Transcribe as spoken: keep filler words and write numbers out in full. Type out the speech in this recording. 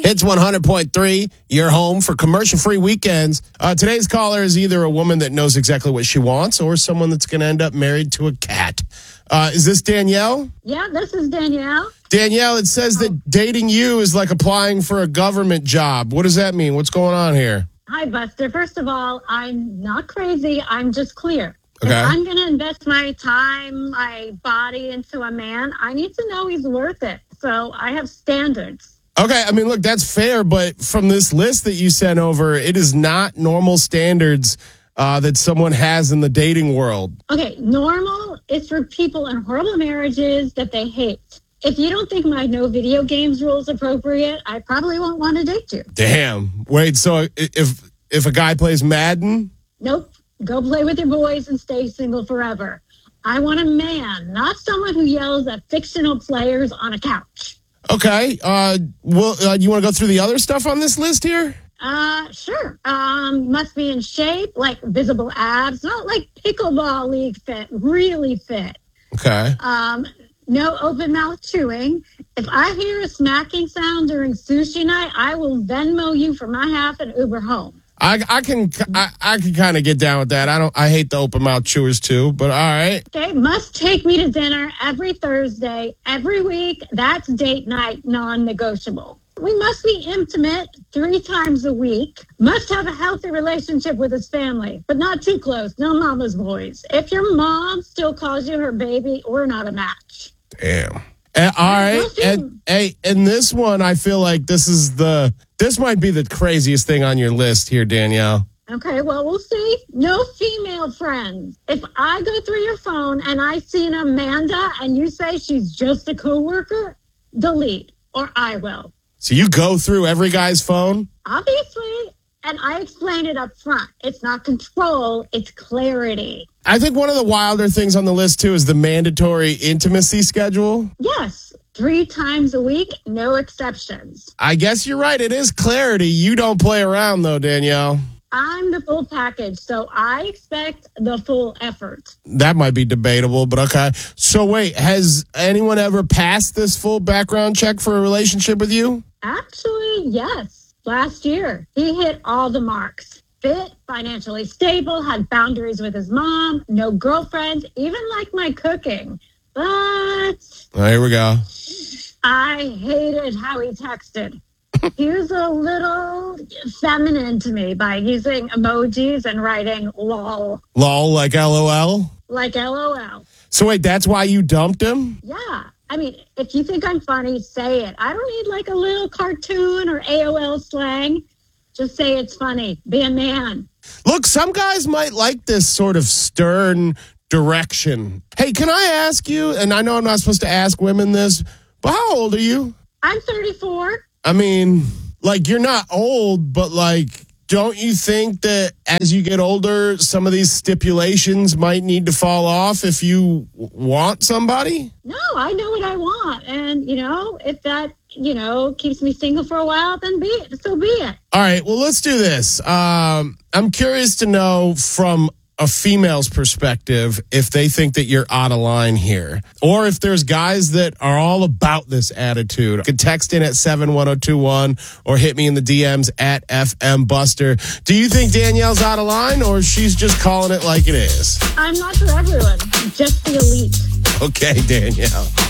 Hits one hundred point three, your home for commercial-free weekends. Uh, today's caller is either a woman that knows exactly what she wants or someone that's going to end up married to a cat. Uh, is this Danielle? Yeah, this is Danielle. Danielle, it says that dating you is like applying for a government job. What does that mean? What's going on here? Hi, Buster. First of all, I'm not crazy. I'm just clear. Okay. If I'm going to invest my time, my body into a man, I need to know he's worth it. So I have standards. Okay, I mean, look, that's fair, but from this list that you sent over, it is not normal standards uh, that someone has in the dating world. Okay, normal is for people in horrible marriages that they hate. If you don't think my no video games rule is appropriate, I probably won't want to date you. Damn. Wait, so if if a guy plays Madden? Nope. Go play with your boys and stay single forever. I want a man, not someone who yells at fictional players on a couch. Okay. Uh, well, uh, you want to go through the other stuff on this list here? Uh, sure. Um, must be in shape, like visible abs, not like pickleball league fit, really fit. Okay. Um, no open mouth chewing. If I hear a smacking sound during sushi night, I will Venmo you for my half and Uber home. I, I can I, I can kind of get down with that. I don't. I hate the open mouth chewers too, but all right. Okay, must take me to dinner every Thursday, every week. That's date night, non-negotiable. We must be intimate three times a week. Must have a healthy relationship with his family, but not too close. No mama's boys. If your mom still calls you her baby, we're not a match. Damn. And, all right. And, hey, in this one, I feel like this is the this might be the craziest thing on your list here, Danielle. Okay, well, we'll see. No female friends. If I go through your phone and I see an Amanda and you say she's just a coworker, delete, or I will. So you go through every guy's phone? Obviously. And I explained it up front. It's not control, it's clarity. I think one of the wilder things on the list, too, is the mandatory intimacy schedule. Yes. Three times a week, no exceptions. I guess you're right. It is clarity. You don't play around, though, Danielle. I'm the full package, so I expect the full effort. That might be debatable, but okay. So wait, has anyone ever passed this full background check for a relationship with you? Actually, yes. Last year, he hit all the marks. Fit, financially stable, had boundaries with his mom, no girlfriend, even like my cooking. But oh, here we go. I hated how he texted. He was a little feminine to me by using emojis and writing lol. Lol, like LOL? Like LOL. So wait, that's why you dumped him? Yeah. I mean, if you think I'm funny, say it. I don't need like a little cartoon or A O L slang. Just say it's funny. Be a man. Look, some guys might like this sort of stern direction. Hey, can I ask you, and I know I'm not supposed to ask women this, but how old are you? I'm thirty-four. I mean, like, you're not old, but like, don't you think that as you get older, some of these stipulations might need to fall off if you want somebody? No, I know what I want. And, you know, if that, you know, keeps me single for a while, then be it. So be it. All right. Well, let's do this. Um, I'm curious to know from a female's perspective if they think that you're out of line here, or if there's guys that are all about this attitude. You can text in at seven one zero two one or hit me in the D Ms at F M Buster. Do you think Danielle's out of line, or she's just calling it like it is? I'm not for everyone, just the elite. Okay, Danielle.